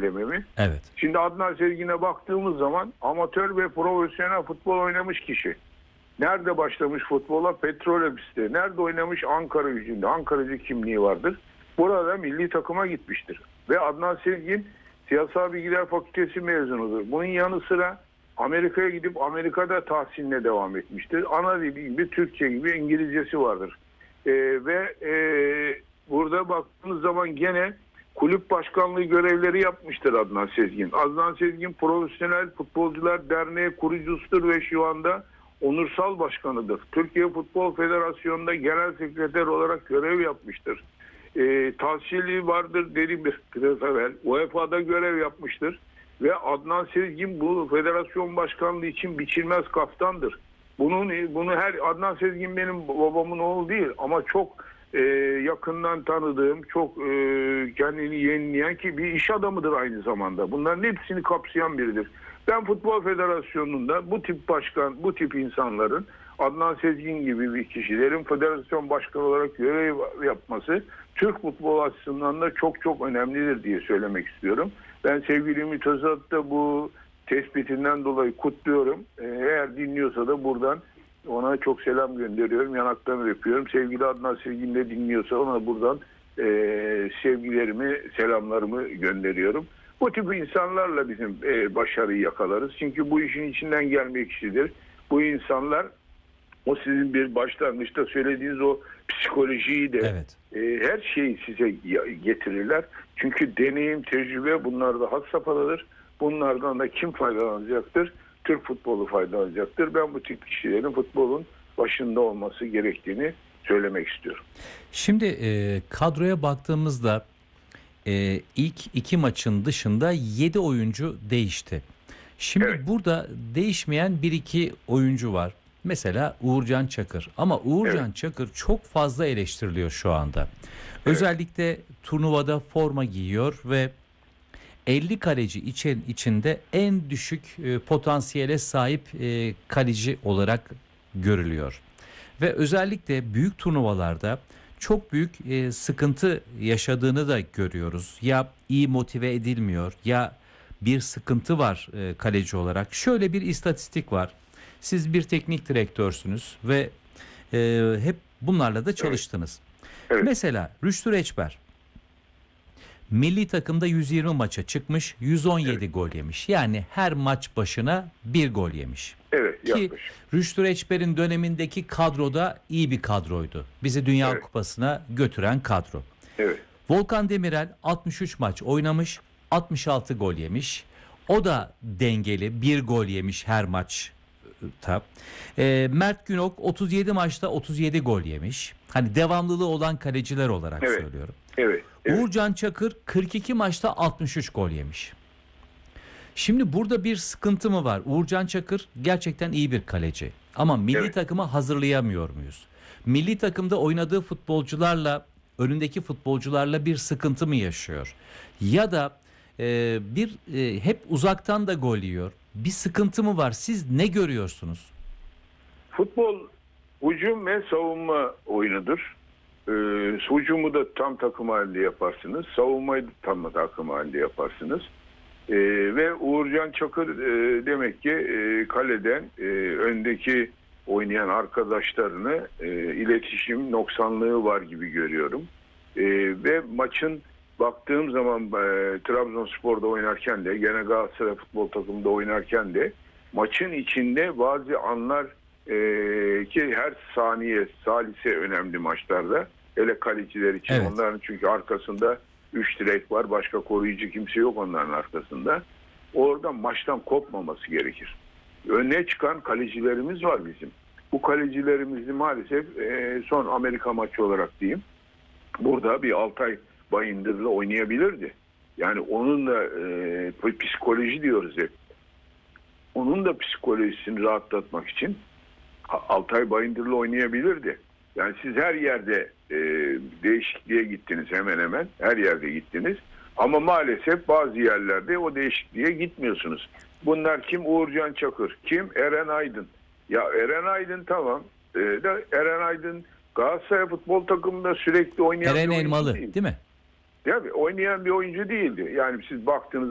söylememi. Evet. Şimdi Adnan Sezgin'e baktığımız zaman amatör ve profesyonel futbol oynamış kişi. Nerede başlamış futbola? Petrolofis'te. Nerede oynamış? Ankaragücü'nde. Ankaracı kimliği vardır. Burada milli takıma gitmiştir. Ve Adnan Sezgin Siyasal Bilgiler Fakültesi mezunudur. Bunun yanı sıra Amerika'ya gidip Amerika'da tahsiline devam etmiştir. Ana dili gibi Türkçe gibi İngilizcesi vardır. Burada baktığımız zaman gene kulüp başkanlığı görevleri yapmıştır Adnan Sezgin. Adnan Sezgin Profesyonel Futbolcular Derneği kurucusudur ve şu anda onursal başkanıdır. Türkiye Futbol Federasyonu'nda genel sekreter olarak görev yapmıştır. Tahsili vardır dedim biraz evvel. UEFA'da görev yapmıştır. Ve Adnan Sezgin bu federasyon başkanlığı için biçilmez kaftandır. Bunu her Adnan Sezgin benim babamın oğlu değil ama çok yakından tanıdığım, çok kendini yenileyen ki bir iş adamıdır aynı zamanda. Bunların hepsini kapsayan biridir. Ben Futbol Federasyonu'nda bu tip başkan, bu tip insanların Adnan Sezgin gibi bir kişilerin federasyon başkanı olarak görev yapması Türk futbol açısından da çok çok önemlidir diye söylemek istiyorum. Ben sevgili Ümit Özat da bu tespitinden dolayı kutluyorum. Eğer dinliyorsa da buradan ona çok selam gönderiyorum. Yanaklarını öpüyorum. Sevgili Adnan Sezgin de dinliyorsa ona buradan sevgilerimi, selamlarımı gönderiyorum. Bu tip insanlarla bizim başarıyı yakalarız. Çünkü bu işin içinden gelmek kişidir. Bu insanlar o sizin bir başlangıçta söylediğiniz o psikolojiyi de Evet. her şeyi size getirirler. Çünkü deneyim, tecrübe bunlarda had safhadadır. Bunlardan da kim faydalanacaktır? Türk futbolu faydalanacaktır. Ben bu tip kişilerin futbolun başında olması gerektiğini söylemek istiyorum. Şimdi kadroya baktığımızda ilk 2 maçın dışında 7 oyuncu değişti. Şimdi Evet. burada değişmeyen 1-2 oyuncu var. Mesela Uğurcan Çakır. Ama Uğurcan Çakır çok fazla eleştiriliyor şu anda. Özellikle turnuvada forma giyiyor ve 50 kaleci içinde en düşük potansiyele sahip kaleci olarak görülüyor. Ve özellikle büyük turnuvalarda çok büyük sıkıntı yaşadığını da görüyoruz. Ya iyi motive edilmiyor ya bir sıkıntı var kaleci olarak. Şöyle bir istatistik var. Siz bir teknik direktörsünüz ve hep bunlarla da çalıştınız. Evet. Mesela Rüştü Reçber milli takımda 120 maça çıkmış, 117 gol yemiş. Yani her maç başına bir gol yemiş. Evet, Ki yaklaşık. Rüştü Reçber'in dönemindeki kadroda iyi bir kadroydu. Bizi Dünya Kupası'na götüren kadro. Evet. Volkan Demirel 63 maç oynamış, 66 gol yemiş. O da dengeli, bir gol yemiş her maçta. Mert Günok 37 maçta 37 gol yemiş. Hani devamlılığı olan kaleciler olarak söylüyorum. Evet. Uğurcan Çakır 42 maçta 63 gol yemiş. Şimdi burada bir sıkıntı mı var? Uğurcan Çakır gerçekten iyi bir kaleci. Ama milli takıma hazırlayamıyor muyuz? Milli takımda oynadığı futbolcularla, önündeki futbolcularla bir sıkıntı mı yaşıyor? Ya da hep uzaktan da gol yiyor. Bir sıkıntı mı var? Siz ne görüyorsunuz? Futbol hücum ve savunma oyunudur. Hücumu da tam takım halinde yaparsınız. Savunmayı da tam takım halinde yaparsınız. Ve Uğurcan Çakır demek ki kaleden öndeki oynayan arkadaşlarını iletişim noksanlığı var gibi görüyorum. Ve maçın baktığım zaman Trabzonspor'da oynarken de gene Galatasaray futbol takımında oynarken de maçın içinde bazı anlar ki her saniye salise önemli maçlarda. Hele kaleciler için onların çünkü arkasında 3 direk var. Başka koruyucu kimse yok onların arkasında. Orada maçtan kopmaması gerekir. Öne çıkan kalecilerimiz var bizim. Bu kalecilerimizi maalesef son Amerika maçı olarak diyeyim. Burada bir Altay Bayındır'la oynayabilirdi. Yani onun da psikoloji diyoruz hep. Onun da psikolojisini rahatlatmak için Altay Bayındır'la oynayabilirdi. Yani siz her yerde değişikliğe gittiniz hemen hemen. Her yerde gittiniz. Ama maalesef bazı yerlerde o değişikliğe gitmiyorsunuz. Bunlar kim? Uğurcan Çakır. Kim? Eren Aydın. Ya Eren Aydın tamam. Eren Aydın Galatasaray futbol takımında sürekli oynayan Eren bir oyuncu Elmalı değil mi? Değil mi? Oynayan bir oyuncu değildi. Yani siz baktığınız